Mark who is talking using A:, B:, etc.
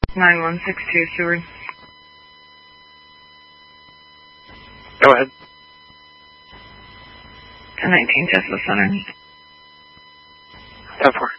A: 9162 Seward.
B: Go ahead.
A: 1019 Tesla Center.
B: 10-4.